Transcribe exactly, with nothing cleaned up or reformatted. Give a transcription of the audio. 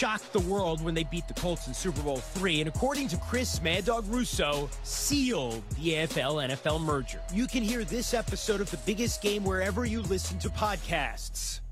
shocked the world when they beat the Colts in Super Bowl three, and according to Chris Mad Dog Russo, sealed the A F L N F L merger. You can hear this episode of The Biggest Game wherever you listen to podcasts.